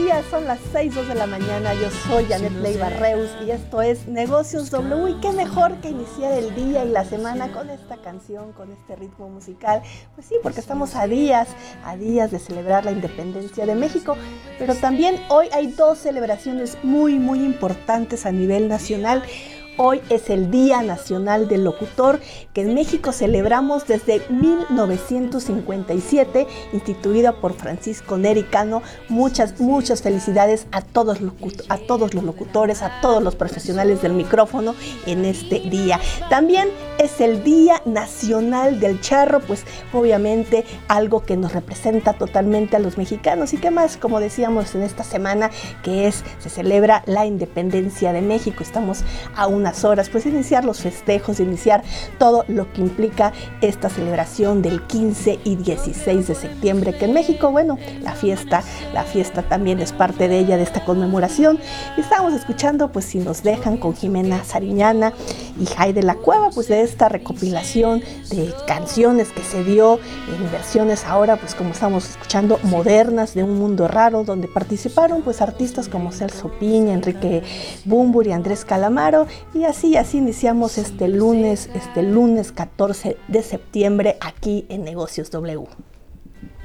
días, son las 6:02 de la mañana. Yo soy Janet Leiva Reus y esto es Negocios W. Y qué mejor que iniciar el día y la semana con esta canción, con este ritmo musical. Pues sí, porque estamos a días de celebrar la independencia de México. Pero también hoy hay dos celebraciones muy importantes a nivel nacional. Hoy es el Día Nacional del Locutor, que en México celebramos desde 1957, instituida por Francisco Neri Cano. Muchas felicidades a todos los locutores, a todos los profesionales del micrófono en este día. También es el Día Nacional del Charro, pues obviamente algo que nos representa totalmente a los mexicanos. Y qué más, como decíamos en esta semana, se celebra la independencia de México. Estamos a unas horas, pues, de iniciar los festejos, de iniciar todo lo que implica esta celebración del 15 y 16 de septiembre, que en México, bueno, la fiesta también es parte de ella, de esta conmemoración. Y estamos escuchando, pues, Si nos dejan, con Jimena Sariñana y Jai de la Cueva, pues, de esta recopilación de canciones que se dio en versiones ahora, pues, como estamos escuchando, modernas, de un mundo raro, donde participaron, pues, artistas como Celso Piña, Enrique Bunbury, Andrés Calamaro. Y así iniciamos este lunes 14 de septiembre aquí en Negocios W.